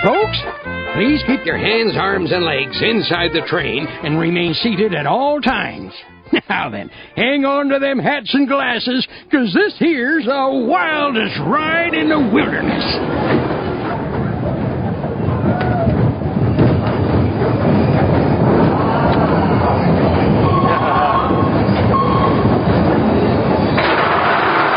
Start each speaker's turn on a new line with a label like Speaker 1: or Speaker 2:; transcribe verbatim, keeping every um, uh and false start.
Speaker 1: folks. Please keep your hands, arms, and legs inside the train and remain seated at all times. Now then, hang on to them hats and glasses, 'cause this here's the wildest ride in the wilderness.